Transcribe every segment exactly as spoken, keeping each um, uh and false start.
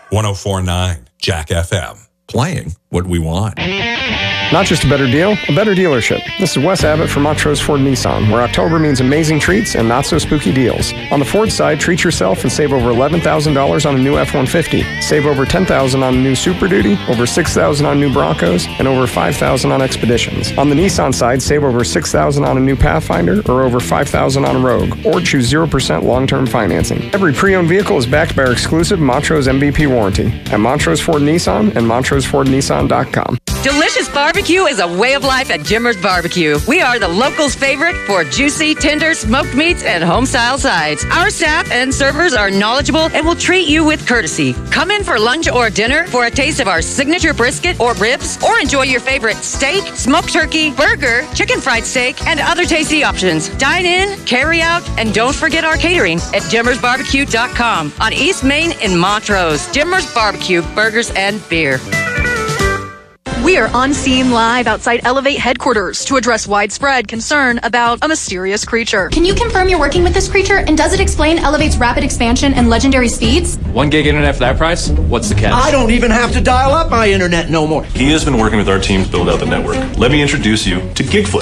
one oh four point nine Jack F M. Playing what we want. Not just a better deal, a better dealership. This is Wes Abbott from Montrose Ford Nissan, where October means amazing treats and not so spooky deals. On the Ford side, treat yourself and save over eleven thousand dollars on a new F one fifty. Save over ten thousand dollars on a new Super Duty, over six thousand dollars on new Broncos, and over five thousand dollars on Expeditions. On the Nissan side, save over six thousand dollars on a new Pathfinder or over five thousand dollars on a Rogue, or choose zero percent long-term financing. Every pre-owned vehicle is backed by our exclusive Montrose M V P warranty at Montrose Ford Nissan and Montrose Ford Nissan dot com. Delicious barbecue is a way of life at Jimmer's Barbecue. We are the locals' favorite for juicy, tender, smoked meats and home-style sides. Our staff and servers are knowledgeable and will treat you with courtesy. Come in for lunch or dinner for a taste of our signature brisket or ribs, or enjoy your favorite steak, smoked turkey, burger, chicken fried steak, and other tasty options. Dine in, carry out, and don't forget our catering at Jimmers Barbecue dot com on East Main in Montrose. Jimmer's Barbecue, burgers and beer. We are on scene live outside Elevate headquarters to address widespread concern about a mysterious creature. Can you confirm you're working with this creature, and does it explain Elevate's rapid expansion and legendary speeds? One gig internet for that price? What's the catch? I don't even have to dial up my internet no more. He has been working with our team to build out the network. Let me introduce you to Gigfoot.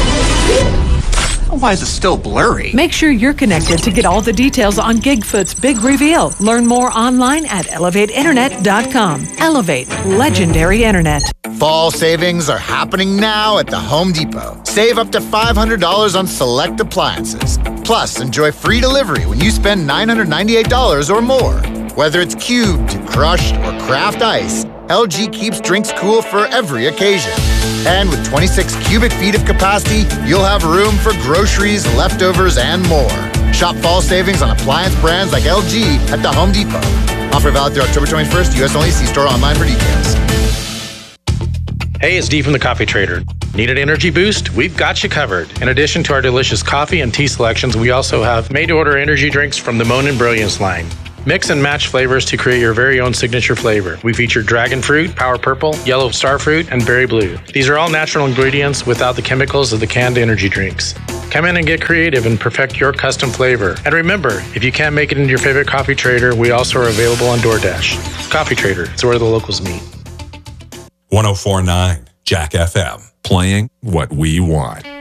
Why is it still blurry? Make sure you're connected to get all the details on Gigfoot's big reveal. Learn more online at elevate internet dot com. Elevate, legendary internet. Fall savings are happening now at the Home Depot. Save up to five hundred dollars on select appliances. Plus, enjoy free delivery when you spend nine hundred ninety-eight dollars or more. Whether it's cubed, crushed, or craft ice, L G keeps drinks cool for every occasion. And with twenty-six cubic feet of capacity, you'll have room for groceries, leftovers, and more. Shop fall savings on appliance brands like L G at the Home Depot. Offer valid through October twenty-first. U S only. See store online for details. Hey, it's Dee from the Coffee Trader. Need an energy boost? We've got you covered. In addition to our delicious coffee and tea selections, we also have made-to-order energy drinks from the Moan and Brilliance line. Mix and match flavors to create your very own signature flavor. We feature dragon fruit, power purple, yellow star fruit, and berry blue. These are all natural ingredients without the chemicals of the canned energy drinks. Come in and get creative and perfect your custom flavor. And remember, if you can't make it into your favorite Coffee Trader, we also are available on DoorDash. Coffee Trader, it's where the locals meet. one oh four point nine Jack F M. Playing what we want.